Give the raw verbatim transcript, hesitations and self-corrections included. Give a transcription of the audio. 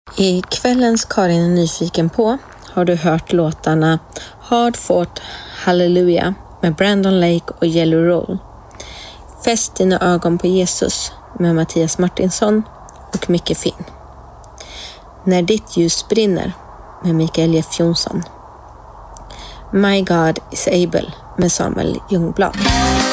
I kvällens Karin är nyfiken på har du hört låtarna Hard Fought Hallelujah med Brandon Lake och Yellow Roll. Fäst dina ögon på Jesus med Mattias Martinsson och Micke Finn. När ditt ljus brinner med Mikael Jeff Jonsson. My God is able med Samuel Ljungblad.